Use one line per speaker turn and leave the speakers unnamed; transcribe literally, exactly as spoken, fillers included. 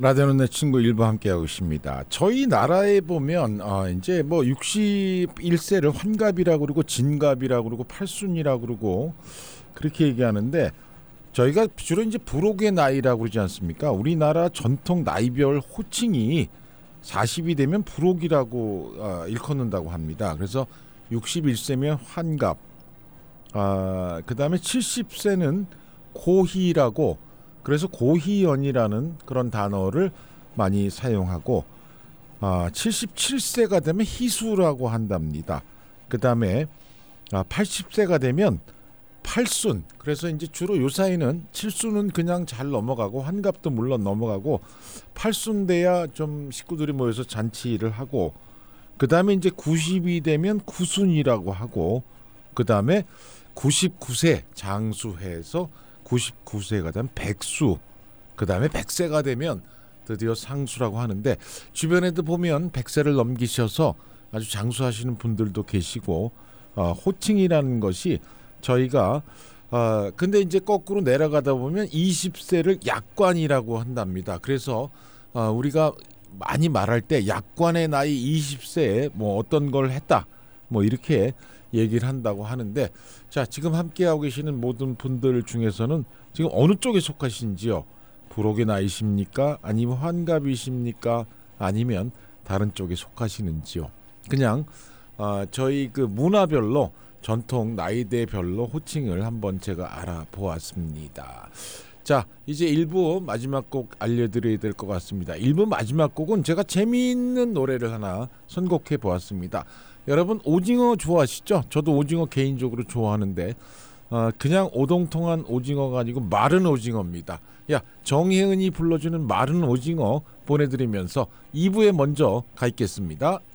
라디오는 내 친구 일부 함께하고 있습니다. 저희 나라에 보면 어, 이제 뭐 육십일 세를 환갑이라고 그러고 진갑이라고 그러고 팔순이라고 그러고 그렇게 얘기하는데 저희가 주로 이제 부록의 나이라고 그러지 않습니까? 우리나라 전통 나이별 호칭이 사십이 되면 부록이라고 어, 일컫는다고 합니다. 그래서 육십일 세면 환갑, 아, 그다음에 칠십 세는 고희라고, 그래서 고희연이라는 그런 단어를 많이 사용하고, 아, 칠십칠 세가 되면 희수라고 한답니다. 그다음에 아, 팔십 세가 되면 팔순. 그래서 이제 주로 요 사이는 칠순은 그냥 잘 넘어가고 환갑도 물론 넘어가고 팔순 돼야 좀 식구들이 모여서 잔치를 하고, 그다음에 이제 구십이 되면 구순이라고 하고, 그다음에 구십구 세 장수해서 구십구 세가 되면 백수, 그 다음에 백 세가 되면 드디어 상수라고 하는데, 주변에도 보면 백 세를 넘기셔서 아주 장수하시는 분들도 계시고, 어, 호칭이라는 것이 저희가 어, 근데 이제 거꾸로 내려가다 보면 이십 세를 약관이라고 한답니다. 그래서 어, 우리가 많이 말할 때 약관의 나이 이십 세에 뭐 어떤 걸 했다 뭐 이렇게 얘기를 한다고 하는데, 자, 지금 함께하고 계시는 모든 분들 중에서는 지금 어느 쪽에 속하신지요? 부록의 나이십니까? 아니면 환갑이십니까? 아니면 다른 쪽에 속하시는지요? 그냥 어, 저희 그 문화별로 전통 나이대별로 호칭을 한번 제가 알아보았습니다. 자, 이제 일 부 마지막 곡 알려드려야 될 것 같습니다. 일 부 마지막 곡은 제가 재미있는 노래를 하나 선곡해 보았습니다. 여러분 오징어 좋아하시죠? 저도 오징어 개인적으로 좋아하는데 어, 그냥 오동통한 오징어가 아니고 마른 오징어입니다. 야, 정혜은이 불러주는 마른 오징어 보내드리면서 이 부에 먼저 가 있겠습니다.